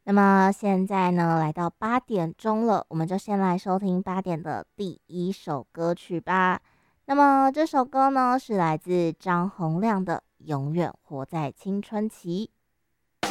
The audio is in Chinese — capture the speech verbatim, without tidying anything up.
那么现在呢，来到八点钟了，我们就先来收听八点的第一首歌曲吧。那么这首歌呢，是来自张洪量的《永远活在青春期》。